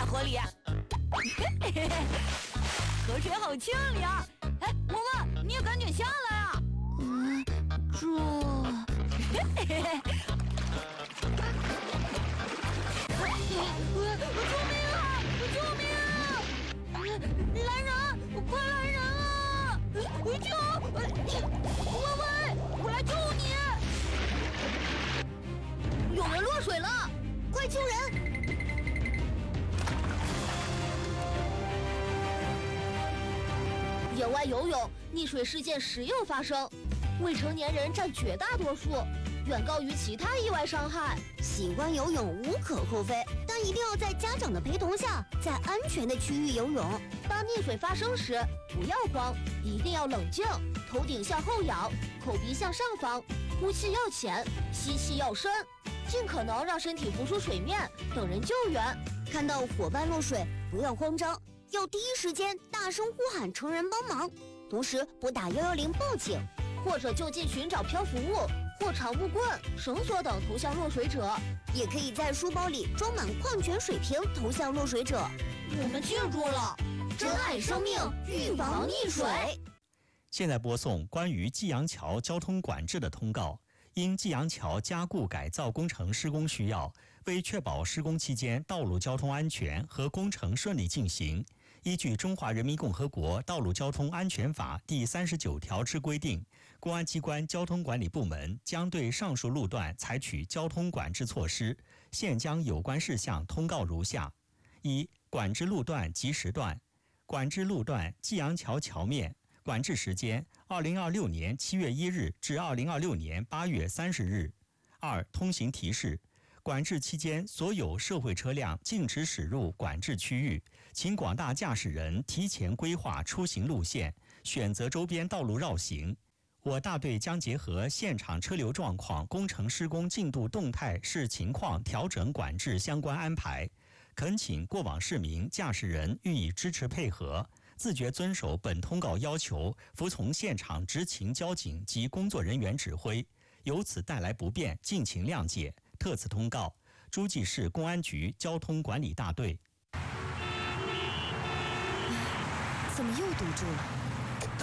河里。河水好清凉。哎，萌萌，你也赶紧下来啊！ 这…… 救命啊！救命啊！来人！快来人啊！救！喂喂，我来救你！有人落水了，快救人！野外游泳溺水事件时有发生，未成年人占绝大多数，远高于其他意外伤害。 喜欢游泳无可厚非，但一定要在家长的陪同下，在安全的区域游泳。 当溺水发生时，不要慌，一定要冷静，头顶向后仰，口鼻向上方，呼气要浅，吸气要深，尽可能让身体浮出水面，等人救援。 看到伙伴落水，不要慌张，要第一时间大声呼喊成人帮忙，同时拨打110报警， 或者就近寻找漂浮物或长木棍、绳索等投向落水者。 也可以在书包里装满矿泉水瓶投向落水者。 我们记住了，珍爱生命，预防溺水。 现在播送关于济阳桥交通管制的通告。因济阳桥加固改造工程施工需要，为确保施工期间道路交通安全和工程顺利进行，依据《中华人民共和国道路交通安全法》第39条之规定，公安机关交通管理部门将对上述路段采取交通管制措施。现将有关事项通告如下：一、管制路段及时段。管制路段济阳桥桥面，管制时间2026年7月1日至2026年8月30日。二、通行提示。管制期间，所有社会车辆禁止驶入管制区域，请广大驾驶人提前规划出行路线，选择周边道路绕行。我大队将结合现场车流状况、工程施工进度动态视情况调整管制相关安排，恳请过往市民、驾驶人予以支持配合，自觉遵守本通告要求，服从现场执勤交警及工作人员指挥，由此带来不便，敬请谅解。特此通告，诸暨市公安局交通管理大队。 怎么又堵住了？